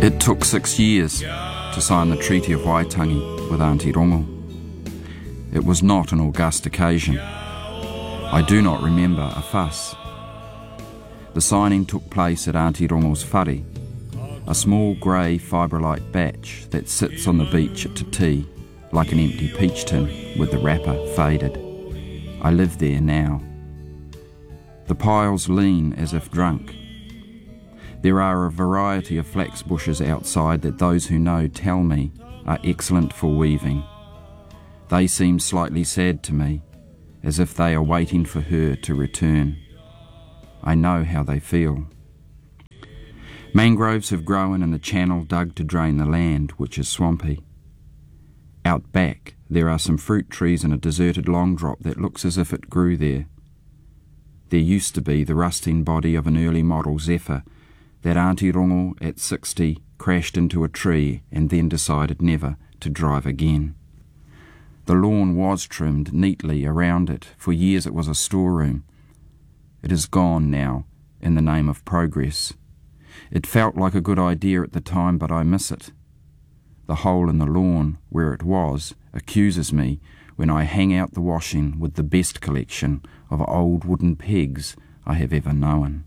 It took 6 years to sign the Treaty of Waitangi with Aunty Rongo. It was not an august occasion. I do not remember a fuss. The signing took place at Aunty Rongo's whare, a small grey fibrillite batch that sits on the beach at Te Tii like an empty peach tin with the wrapper faded. I live there now. The piles lean as if drunk. There are a variety of flax bushes outside that those who know tell me are excellent for weaving. They seem slightly sad to me, as if they are waiting for her to return. I know how they feel. Mangroves have grown in the channel dug to drain the land, which is swampy. Out back, there are some fruit trees and a deserted long drop that looks as if it grew there. There used to be the rusting body of an early model Zephyr that Aunty Rongo at 60 crashed into a tree and then decided never to drive again. The lawn was trimmed neatly around it. For years it was a storeroom. It is gone now in the name of progress. It felt like a good idea at the time, but I miss it. The hole in the lawn where it was accuses me when I hang out the washing with the best collection of old wooden pegs I have ever known.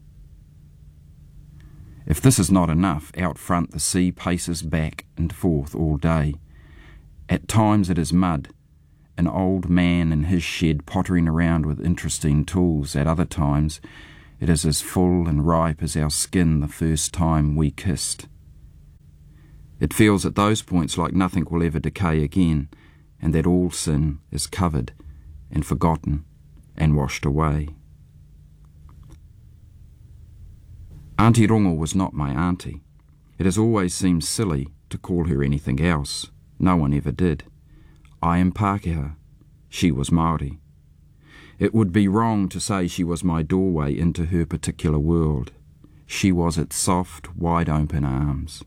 If this is not enough, out front the sea paces back and forth all day. At times it is mud, an old man in his shed pottering around with interesting tools. At other times it is as full and ripe as our skin the first time we kissed. It feels at those points like nothing will ever decay again, and that all sin is covered and forgotten and washed away. Aunty Rongo was not my auntie. It has always seemed silly to call her anything else. No one ever did. I am Pākehā. She was Māori. It would be wrong to say she was my doorway into her particular world. She was its soft, wide-open arms.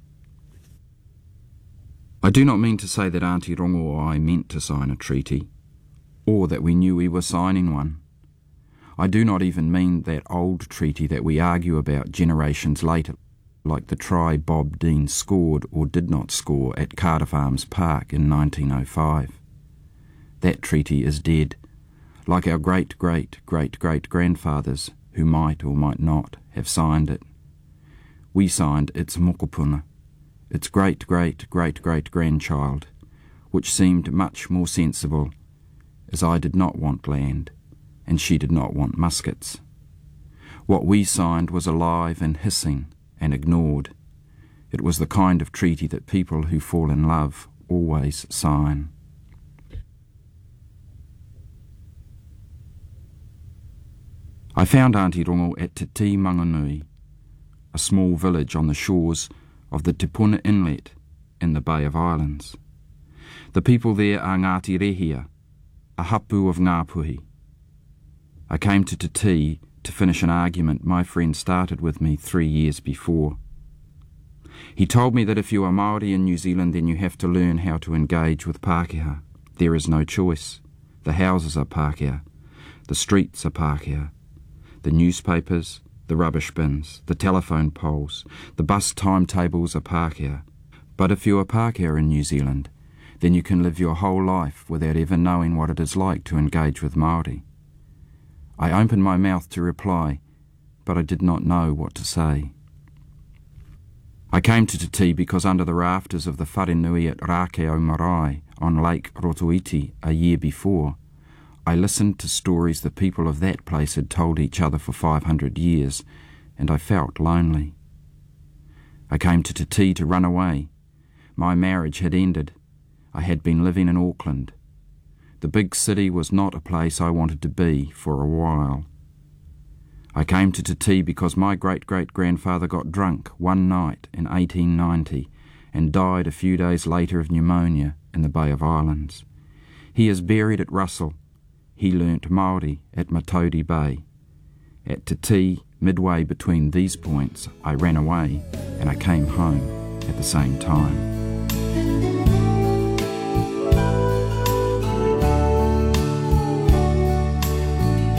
I do not mean to say that Aunty Rongo or I meant to sign a treaty, or that we knew we were signing one. I do not even mean that old treaty that we argue about generations later, like the try Bob Dean scored or did not score at Cardiff Arms Park in 1905. That treaty is dead, like our great-great-great-great-grandfathers who might or might not have signed it. We signed its mokopuna, its great-great-great-great-grandchild, which seemed much more sensible, as I did not want land, and she did not want muskets. What we signed was alive and hissing and ignored. It was the kind of treaty that people who fall in love always sign. I found Aunty Rongo at Te Tii Mangonui, a small village on the shores of the Te Puna Inlet in the Bay of Islands. The people there are Ngāti Rehia, a hapu of Ngāpuhi. I came to Te Tii to finish an argument my friend started with me 3 years before. He told me that if you are Māori in New Zealand, then you have to learn how to engage with Pākehā. There is no choice. The houses are Pākehā. The streets are Pākehā. The newspapers, the rubbish bins, the telephone poles, the bus timetables are Pākehā. But if you are Pākehā in New Zealand, then you can live your whole life without ever knowing what it is like to engage with Māori. I opened my mouth to reply, but I did not know what to say. I came to Te Tii because under the rafters of the wharenui at Rakeo Marae on Lake Rotoiti a year before, I listened to stories the people of that place had told each other for 500 years, and I felt lonely. I came to Te Tii to run away. My marriage had ended. I had been living in Auckland. The big city was not a place I wanted to be for a while. I came to Te Tii because my great-great-grandfather got drunk one night in 1890 and died a few days later of pneumonia in the Bay of Islands. He is buried at Russell. He learnt Māori at Matauri Bay. At Te Tii, midway between these points, I ran away and I came home at the same time.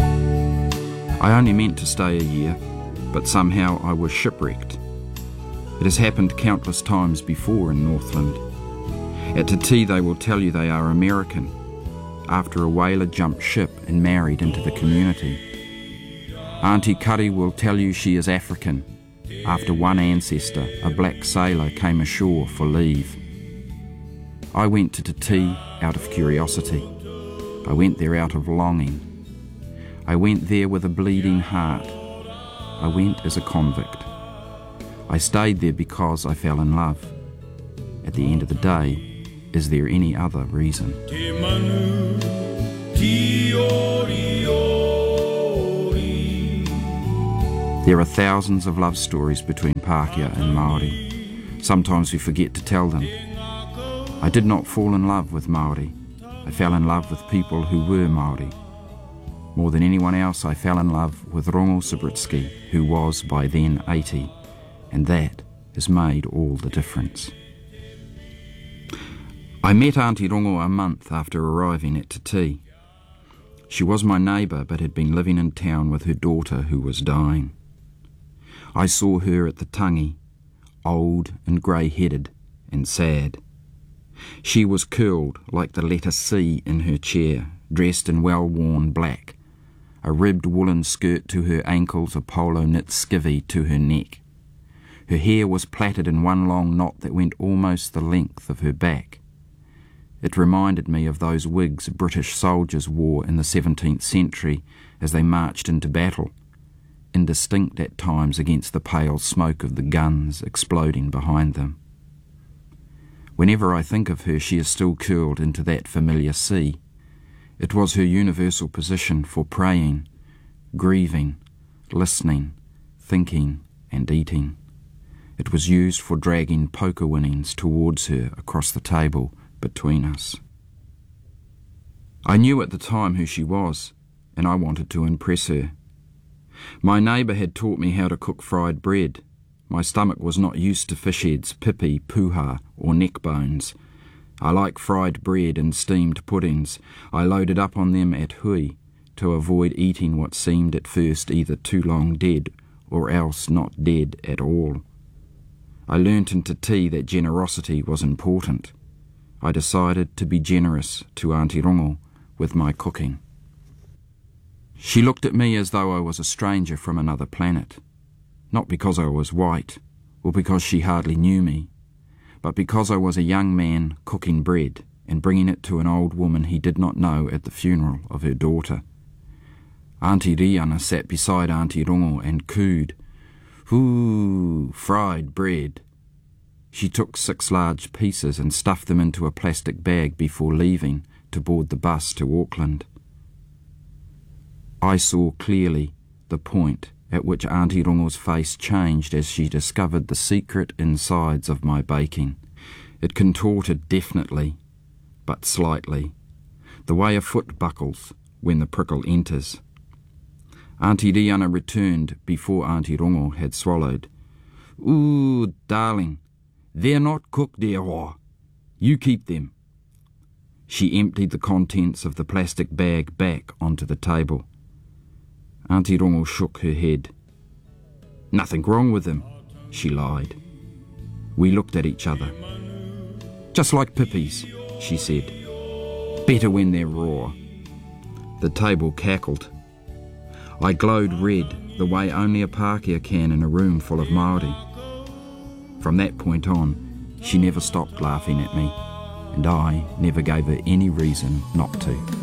I only meant to stay a year, but somehow I was shipwrecked. It has happened countless times before in Northland. At Te Tii they will tell you they are American, after a whaler jumped ship and married into the community. Auntie Kari will tell you she is African, after one ancestor, a black sailor, came ashore for leave. I went to Te Tii out of curiosity. I went there out of longing. I went there with a bleeding heart. I went as a convict. I stayed there because I fell in love. At the end of the day, is there any other reason? There are thousands of love stories between Pākehā and Māori. Sometimes we forget to tell them. I did not fall in love with Māori. I fell in love with people who were Māori. More than anyone else, I fell in love with Rongo Subritzky, who was by then 80, and that has made all the difference. I met Auntie Rongo a month after arriving at Te Tii. She was my neighbour but had been living in town with her daughter who was dying. I saw her at the tangi, old and grey-headed and sad. She was curled like the letter C in her chair, dressed in well-worn black, a ribbed woolen skirt to her ankles, a polo knit skivvy to her neck. Her hair was plaited in one long knot that went almost the length of her back. It reminded me of those wigs British soldiers wore in the 17th century as they marched into battle, indistinct at times against the pale smoke of the guns exploding behind them. Whenever I think of her, she is still curled into that familiar C. It was her universal position for praying, grieving, listening, thinking and eating. It was used for dragging poker winnings towards her across the table between us. I knew at the time who she was, and I wanted to impress her. My neighbour had taught me how to cook fried bread. My stomach was not used to fish heads, pipi, puha, or neck bones. I like fried bread and steamed puddings. I loaded up on them at hui to avoid eating what seemed at first either too long dead or else not dead at all. I learnt in Te Tii that generosity was important. I decided to be generous to Auntie Rongo with my cooking. She looked at me as though I was a stranger from another planet, not because I was white or because she hardly knew me, but because I was a young man cooking bread and bringing it to an old woman he did not know at the funeral of her daughter. Auntie Riana sat beside Auntie Rongo and cooed, "Ooh, fried bread." She took 6 large pieces and stuffed them into a plastic bag before leaving to board the bus to Auckland. I saw clearly the point at which Auntie Rongo's face changed as she discovered the secret insides of my baking. It contorted definitely, but slightly, the way a foot buckles when the prickle enters. Auntie Riana returned before Auntie Rongo had swallowed. "Ooh, darling, they're not cooked there, hoa. You keep them." She emptied the contents of the plastic bag back onto the table. Auntie Rongo shook her head. "Nothing wrong with them," she lied. We looked at each other. "Just like pippies," she said. "Better when they're raw." The table cackled. I glowed red, the way only a Pākehā can in a room full of Māori. From that point on, she never stopped laughing at me, and I never gave her any reason not to.